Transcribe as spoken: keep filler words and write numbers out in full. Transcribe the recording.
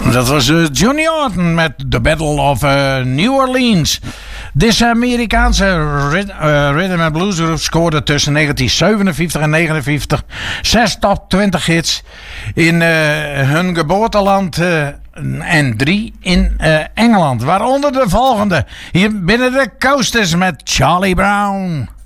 Dat was uh, Johnny Orton met The Battle of uh, New Orleans. Deze Amerikaanse rid- uh, rhythm and blues groep scoorde tussen negentien zevenenvijftig en negenenvijftig zes top twintig hits in uh, hun geboorteland uh, en drie in uh, Engeland. Waaronder de volgende. Hier binnen de Coasters met Charlie Brown.